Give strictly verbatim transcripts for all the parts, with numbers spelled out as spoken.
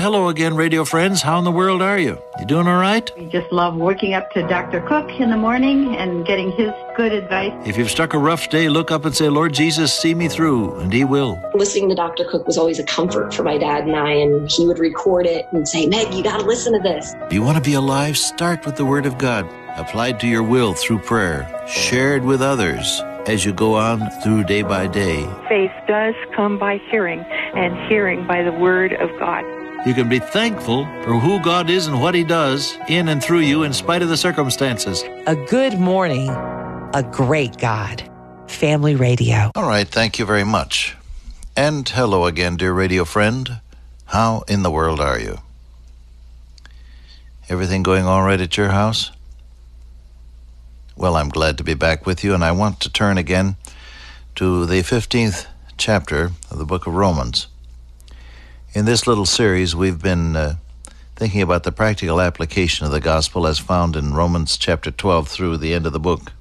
Hello again, radio friends. How in the world are you? You doing all right? We just love waking up to Doctor Cook in the morning and getting his good advice. If you've struck a rough day, look up and say, Lord Jesus, see me through, and he will. Listening to Doctor Cook was always a comfort for my dad and I, and he would record it and say, Meg, you got to listen to this. If you want to be alive, start with the Word of God, applied to your will through prayer, shared with others as you go on through day by day. Faith does come by hearing, and hearing by the Word of God. You can be thankful for who God is and what he does in and through you in spite of the circumstances. A good morning, a great God. Family Radio. All right, thank you very much. And hello again, dear radio friend. How in the world are you? Everything going all right at your house? Well, I'm glad to be back with you, and I want to turn again to the fifteenth chapter of the book of Romans. In this little series, we've been uh, thinking about the practical application of the gospel as found in Romans chapter twelve through the end of the book.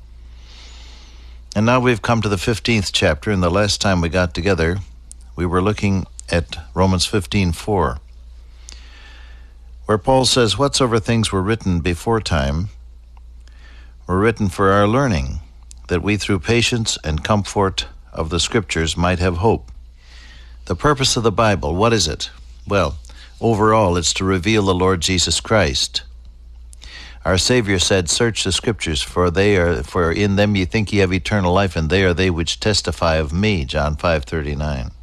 And now we've come to the fifteenth chapter, and the last time we got together, we were looking at Romans fifteen four, where Paul says, whatsoever things were written before time were written for our learning, that we through patience and comfort of the Scriptures might have hope. The purpose of the Bible, what is it? Well, overall, it's to reveal the Lord Jesus Christ. Our Savior said, search the Scriptures, for they are for in them ye think ye have eternal life, and they are they which testify of me, John five thirty-nine.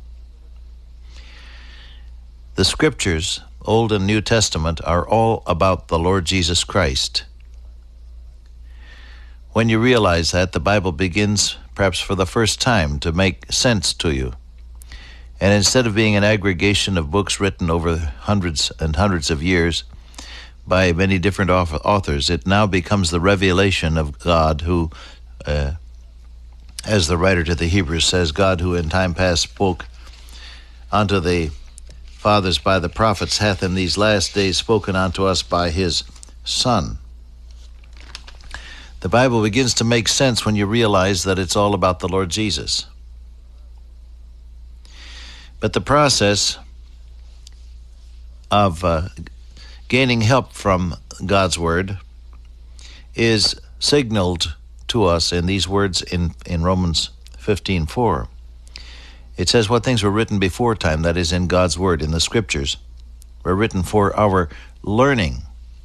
The Scriptures, Old and New Testament, are all about the Lord Jesus Christ. When you realize that, the Bible begins, perhaps for the first time, to make sense to you. And instead of being an aggregation of books written over hundreds and hundreds of years by many different authors, it now becomes the revelation of God who, uh, as the writer to the Hebrews says, God who in time past spoke unto the fathers by the prophets hath in these last days spoken unto us by his Son. The Bible begins to make sense when you realize that it's all about the Lord Jesus. But the process of uh, gaining help from God's Word is signaled to us in these words in, in Romans fifteen four. It says, what things were written before time, that is in God's Word, in the Scriptures, were written for our learning.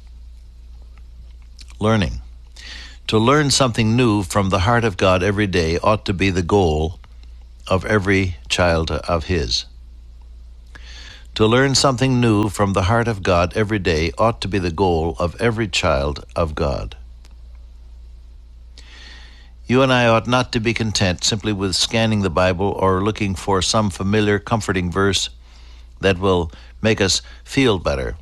Learning. To learn something new from the heart of God every day ought to be the goal of every child of his. To learn something new from the heart of God every day ought to be the goal of every child of God. You and I ought not to be content simply with scanning the Bible or looking for some familiar, comforting verse that will make us feel better.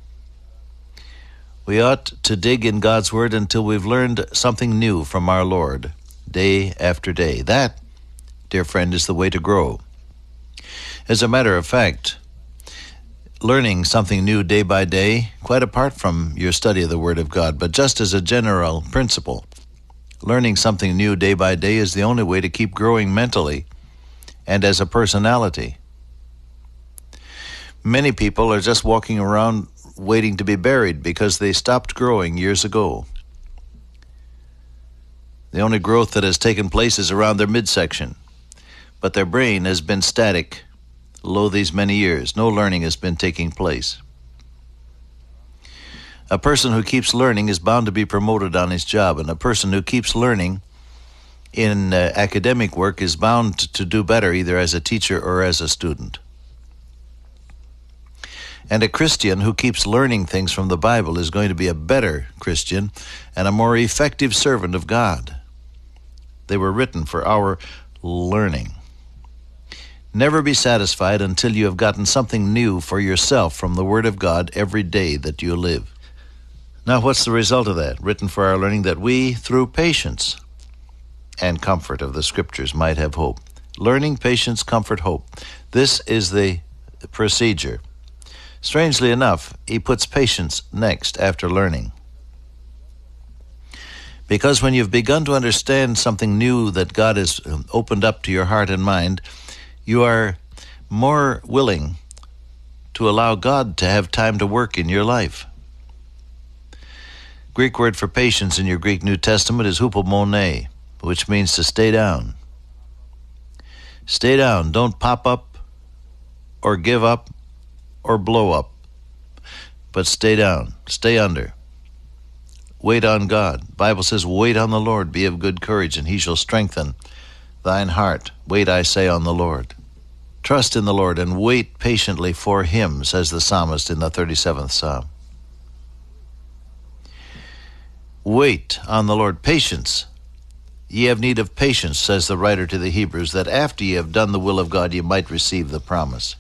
We ought to dig in God's Word until we've learned something new from our Lord, day after day. That, dear friend, is the way to grow. As a matter of fact, learning something new day by day, quite apart from your study of the Word of God, but just as a general principle, learning something new day by day is the only way to keep growing mentally and as a personality. Many people are just walking around waiting to be buried because they stopped growing years ago. The only growth that has taken place is around their midsection, but their brain has been static, lo these many years. No learning has been taking place. A person who keeps learning is bound to be promoted on his job, and a person who keeps learning in uh, academic work is bound to do better either as a teacher or as a student. And a Christian who keeps learning things from the Bible is going to be a better Christian and a more effective servant of God. They were written for our learning. Never be satisfied until you have gotten something new for yourself from the Word of God every day that you live. Now, what's the result of that? Written for our learning, that we, through patience and comfort of the Scriptures, might have hope. Learning, patience, comfort, hope. This is the procedure. Strangely enough, he puts patience next after learning. Because when you've begun to understand something new that God has opened up to your heart and mind, you are more willing to allow God to have time to work in your life. Greek word for patience in your Greek New Testament is hupomone, which means to stay down. Stay down. Don't pop up or give up or blow up, but stay down. Stay under. Wait on God. The Bible says, wait on the Lord, be of good courage, and he shall strengthen thine heart. Wait, I say, on the Lord. Trust in the Lord and wait patiently for him, says the psalmist in the thirty-seventh Psalm. Wait on the Lord. Patience. Ye have need of patience, says the writer to the Hebrews, that after ye have done the will of God, ye might receive the promise.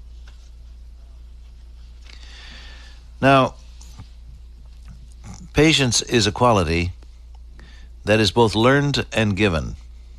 Now, patience is a quality that is both learned and given.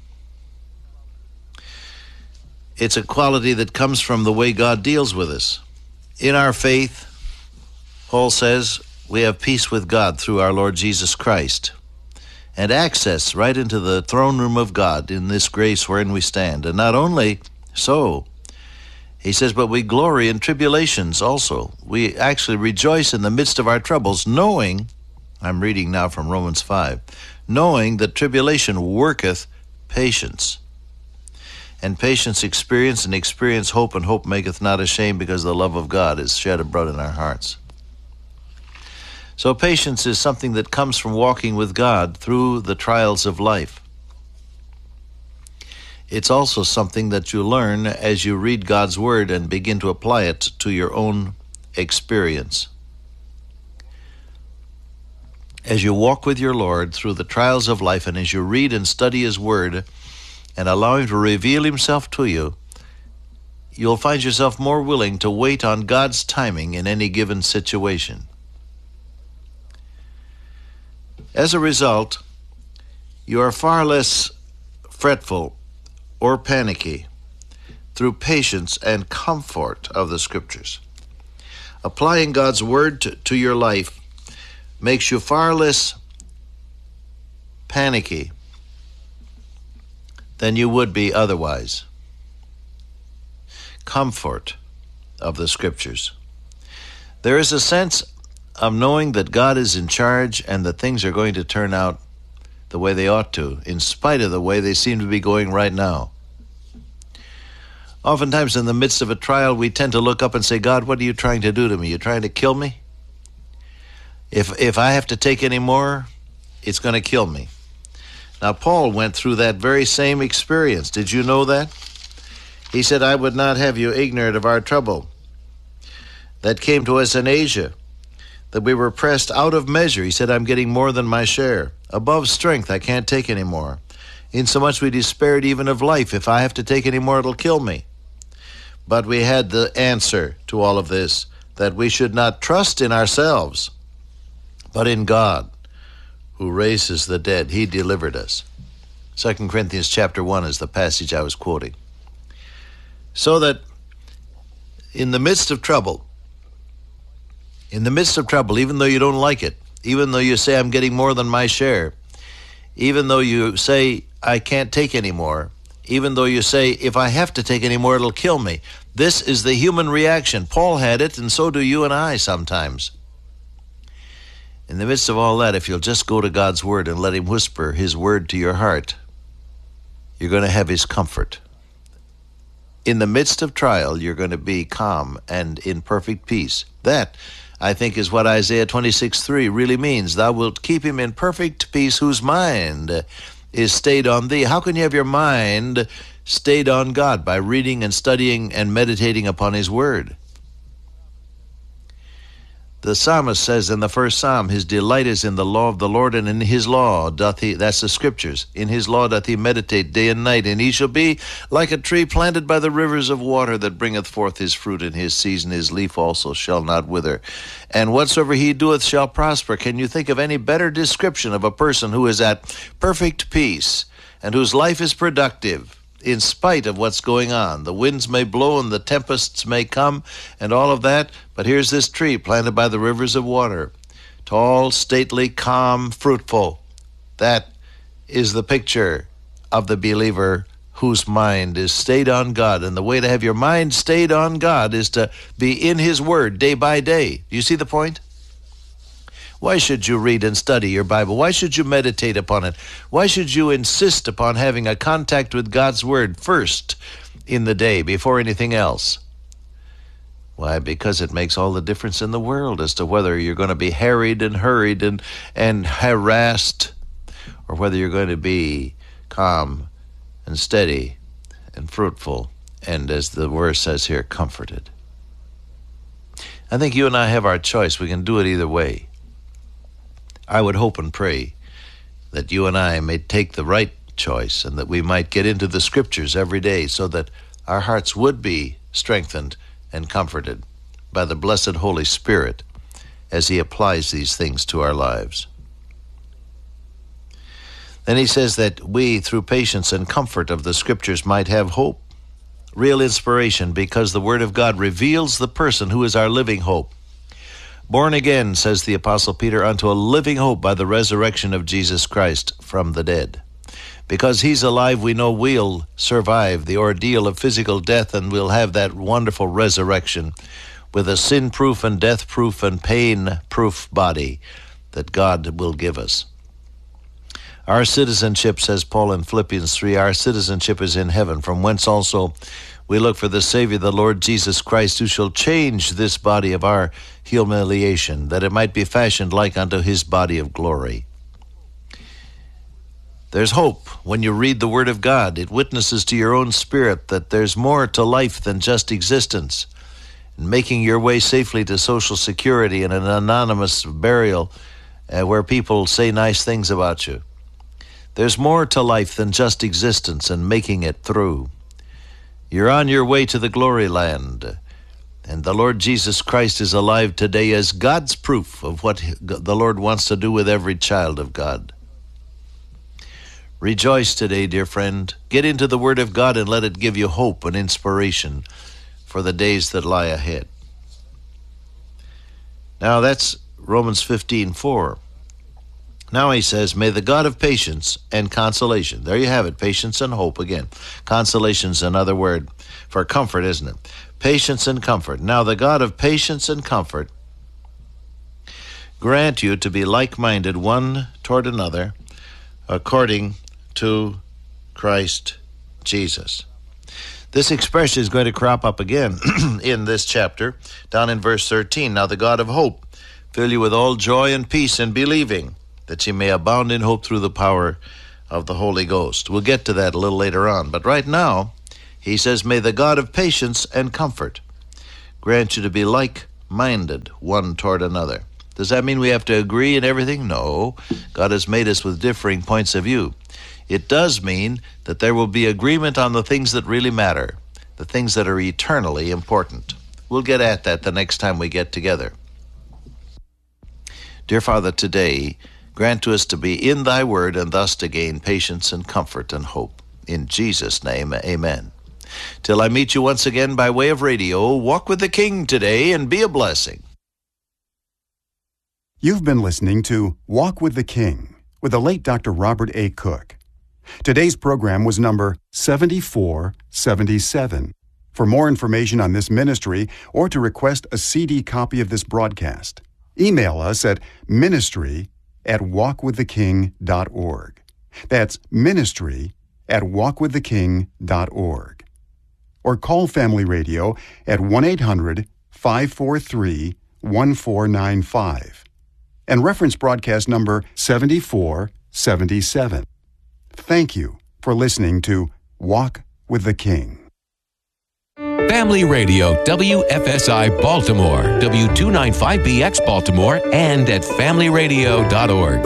It's a quality that comes from the way God deals with us. In our faith, Paul says, we have peace with God through our Lord Jesus Christ, and access right into the throne room of God in this grace wherein we stand. And not only so, he says, but we glory in tribulations also. We actually rejoice in the midst of our troubles, knowing, I'm reading now from Romans five, knowing that tribulation worketh patience. And patience experience, and experience hope, and hope maketh not ashamed, because the love of God is shed abroad in our hearts. So patience is something that comes from walking with God through the trials of life. It's also something that you learn as you read God's Word and begin to apply it to your own experience. As you walk with your Lord through the trials of life, and as you read and study His Word and allow Him to reveal Himself to you, you'll find yourself more willing to wait on God's timing in any given situation. As a result, you are far less fretful or panicky through patience and comfort of the Scriptures. Applying God's Word to, to your life makes you far less panicky than you would be otherwise. Comfort of the Scriptures. There is a sense of knowing that God is in charge and that things are going to turn out the way they ought to, in spite of the way they seem to be going right now. Oftentimes in the midst of a trial, we tend to look up and say, God, what are you trying to do to me? You're trying to kill me? If if I have to take any more, it's going to kill me. Now, Paul went through that very same experience. Did you know that? He said, I would not have you ignorant of our trouble that came to us in Asia, that we were pressed out of measure. He said, I'm getting more than my share. Above strength, I can't take any more. Insomuch we despaired even of life. If I have to take any more, it'll kill me. But we had the answer to all of this, that we should not trust in ourselves, but in God, who raises the dead. He delivered us. Second Corinthians chapter one is the passage I was quoting. So that in the midst of trouble, in the midst of trouble, even though you don't like it, even though you say, I'm getting more than my share, even though you say, I can't take any more, even though you say, if I have to take any more, it'll kill me. This is the human reaction. Paul had it, and so do you and I sometimes. In the midst of all that, if you'll just go to God's Word and let Him whisper His Word to your heart, you're going to have His comfort. In the midst of trial, you're going to be calm and in perfect peace. That, I think, is what Isaiah twenty-six three really means. Thou wilt keep him in perfect peace whose mind is stayed on thee. How can you have your mind stayed on God? By reading and studying and meditating upon His Word. The psalmist says in the first psalm, his delight is in the law of the Lord, and in His law doth he, that's the Scriptures, in His law doth he meditate day and night. And he shall be like a tree planted by the rivers of water, that bringeth forth his fruit in his season. His leaf also shall not wither. And whatsoever he doeth shall prosper. Can you think of any better description of a person who is at perfect peace and whose life is productive in spite of what's going on? The winds may blow and the tempests may come and all of that, but here's this tree planted by the rivers of water. Tall, stately, calm, fruitful. That is the picture of the believer whose mind is stayed on God. And the way to have your mind stayed on God is to be in His Word day by day. Do you see the point? Why should you read and study your Bible? Why should you meditate upon it? Why should you insist upon having a contact with God's Word first in the day before anything else? Why? Because it makes all the difference in the world as to whether you're going to be harried and hurried and, and harassed, or whether you're going to be calm and steady and fruitful, and as the verse says here, comforted. I think you and I have our choice. We can do it either way. I would hope and pray that you and I may take the right choice and that we might get into the Scriptures every day so that our hearts would be strengthened and comforted by the blessed Holy Spirit as He applies these things to our lives. Then he says that we, through patience and comfort of the Scriptures, might have hope, real inspiration, because the Word of God reveals the person who is our living hope. Born again, says the Apostle Peter, unto a living hope by the resurrection of Jesus Christ from the dead. Because He's alive, we know we'll survive the ordeal of physical death, and we'll have that wonderful resurrection with a sin-proof and death-proof and pain-proof body that God will give us. Our citizenship, says Paul in Philippians three, our citizenship is in heaven, from whence also we look for the Savior, the Lord Jesus Christ, who shall change this body of our humiliation, that it might be fashioned like unto His body of glory. There's hope when you read the Word of God. It witnesses to your own spirit that there's more to life than just existence. And making your way safely to Social Security and an anonymous burial uh, where people say nice things about you. There's more to life than just existence and making it through. You're on your way to the glory land, and the Lord Jesus Christ is alive today as God's proof of what the Lord wants to do with every child of God. Rejoice today, dear friend. Get into the Word of God and let it give you hope and inspiration for the days that lie ahead. Now that's Romans fifteen four. Now he says, may the God of patience and consolation, there you have it, patience and hope again. Consolation's another word for comfort, isn't it? Patience and comfort. Now the God of patience and comfort grant you to be like-minded one toward another according to Christ Jesus. This expression is going to crop up again in this chapter, down in verse thirteen. Now the God of hope fill you with all joy and peace in believing, that ye may abound in hope through the power of the Holy Ghost. We'll get to that a little later on. But right now, he says, may the God of patience and comfort grant you to be like-minded one toward another. Does that mean we have to agree in everything? No. God has made us with differing points of view. It does mean that there will be agreement on the things that really matter, the things that are eternally important. We'll get at that the next time we get together. Dear Father, today, grant to us to be in Thy Word and thus to gain patience and comfort and hope. In Jesus' name, amen. Till I meet you once again by way of radio, walk with the King today and be a blessing. You've been listening to Walk with the King with the late Doctor Robert A. Cook. Today's program was number seventy-four seventy-seven. For more information on this ministry or to request a C D copy of this broadcast, email us at ministry at walk with the king dot org. That's ministry at walk with the king dot org. Or call Family Radio at one eight hundred five four three one four nine five and reference broadcast number seventy-four seventy-seven. Thank you for listening to Walk with the King. Family Radio, W F S I Baltimore, W two ninety-five B X Baltimore, and at family radio dot org.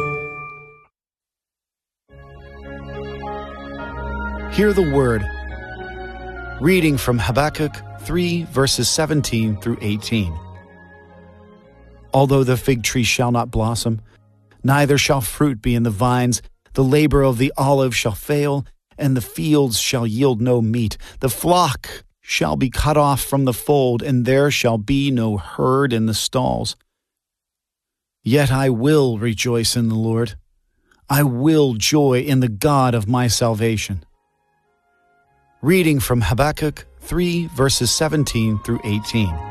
Hear the word. Reading from Habakkuk three, verses seventeen through eighteen. Although the fig tree shall not blossom, neither shall fruit be in the vines, the labor of the olive shall fail, and the fields shall yield no meat. The flock shall be cut off from the fold, and there shall be no herd in the stalls. Yet I will rejoice in the Lord. I will joy in the God of my salvation. Reading from Habakkuk three, verses seventeen through eighteen.